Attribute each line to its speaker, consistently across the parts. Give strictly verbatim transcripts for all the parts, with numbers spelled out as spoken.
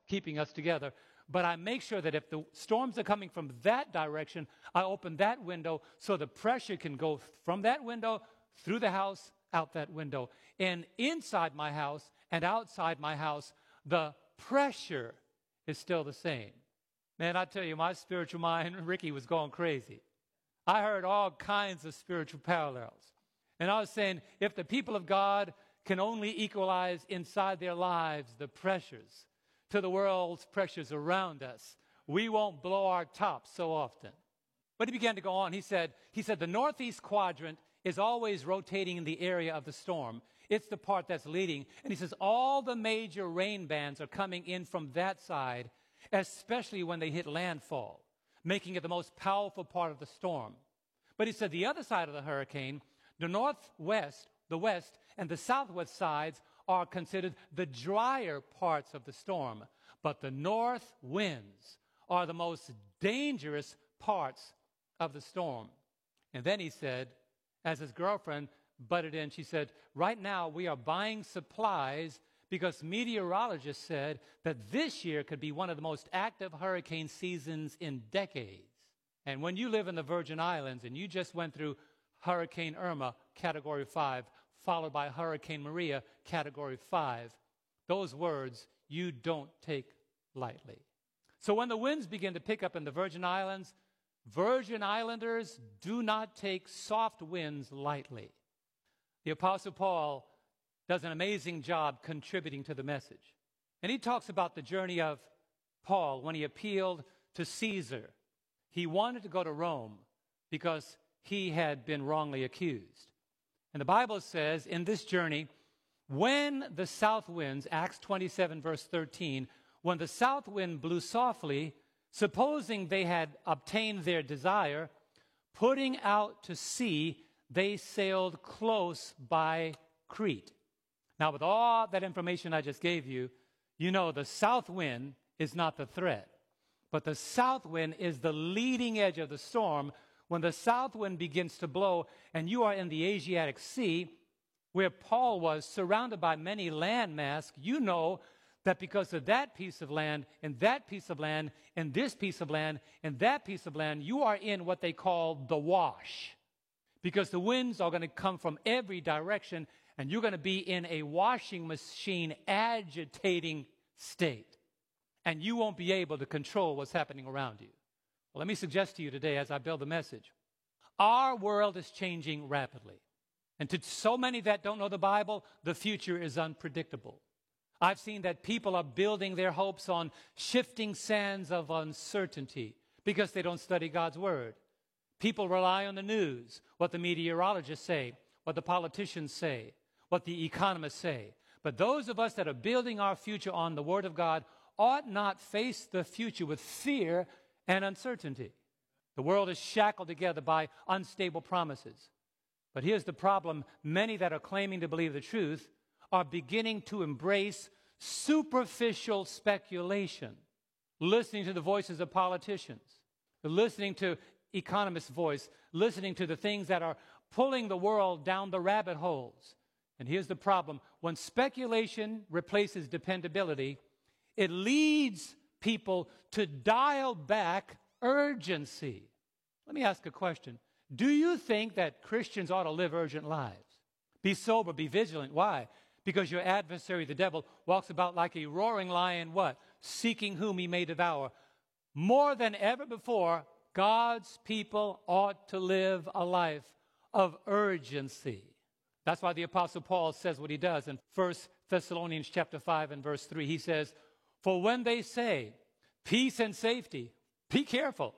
Speaker 1: keeping us together. But I make sure that if the storms are coming from that direction, I open that window so the pressure can go from that window through the house, out that window. And inside my house and outside my house, the pressure is still the same. Man, I tell you, my spiritual mind, Ricky, was going crazy. I heard all kinds of spiritual parallels. And I was saying, if the people of God can only equalize inside their lives the pressures to the world's pressures around us, we won't blow our tops so often. But he began to go on. He said, he said, the northeast quadrant is always rotating in the area of the storm. It's the part that's leading. And he says, all the major rain bands are coming in from that side, especially when they hit landfall, making it the most powerful part of the storm. But he said the other side of the hurricane, the northwest, the west, and the southwest sides are considered the drier parts of the storm. But the north winds are the most dangerous parts of the storm. And then he said, as his girlfriend butted in, she said, right now we are buying supplies because meteorologists said that this year could be one of the most active hurricane seasons in decades. And when you live in the Virgin Islands and you just went through Hurricane Irma, Category five, followed by Hurricane Maria, Category five, those words you don't take lightly. So when the winds begin to pick up in the Virgin Islands, Virgin Islanders do not take soft winds lightly. The Apostle Paul does an amazing job contributing to the message. And he talks about the journey of Paul when he appealed to Caesar. He wanted to go to Rome because he had been wrongly accused. And the Bible says in this journey, when the south winds, Acts twenty-seven, verse thirteen, when the south wind blew softly, supposing they had obtained their desire, putting out to sea, they sailed close by Crete. Now, with all that information I just gave you, you know the south wind is not the threat, but the south wind is the leading edge of the storm. When the south wind begins to blow and you are in the Adriatic Sea, where Paul was surrounded by many landmass, you know that because of that piece of land, and that piece of land, and this piece of land, and that piece of land, you are in what they call the wash. Because the winds are going to come from every direction, and you're going to be in a washing machine agitating state. And you won't be able to control what's happening around you. Well, let me suggest to you today as I build the message, our world is changing rapidly. And to so many that don't know the Bible, the future is unpredictable. I've seen that people are building their hopes on shifting sands of uncertainty because they don't study God's Word. People rely on the news, what the meteorologists say, what the politicians say, what the economists say. But those of us that are building our future on the Word of God ought not face the future with fear and uncertainty. The world is shackled together by unstable promises. But here's the problem. Many that are claiming to believe the truth are beginning to embrace superficial speculation, listening to the voices of politicians, listening to economists' voice, listening to the things that are pulling the world down the rabbit holes. And here's the problem. When speculation replaces dependability, it leads people to dial back urgency. Let me ask a question. Do you think that Christians ought to live urgent lives? Be sober, be vigilant. Why? Because your adversary, the devil, walks about like a roaring lion, what? Seeking whom he may devour. More than ever before, God's people ought to live a life of urgency. That's why the Apostle Paul says what he does in First Thessalonians chapter five and verse three. He says, for when they say peace and safety, be careful.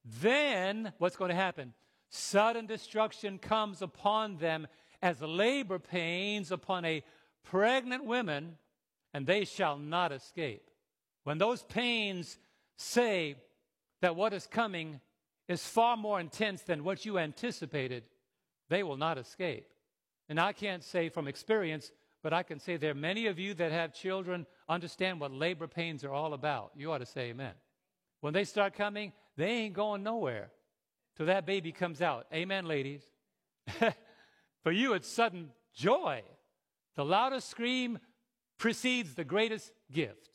Speaker 1: Then what's going to happen? Sudden destruction comes upon them as labor pains upon a pregnant woman, and they shall not escape. When those pains say that what is coming is far more intense than what you anticipated, they will not escape. And I can't say from experience, but I can say there are many of you that have children understand what labor pains are all about. You ought to say amen. When they start coming, they ain't going nowhere till that baby comes out. Amen, ladies. For you, it's sudden joy. The loudest scream precedes the greatest gift.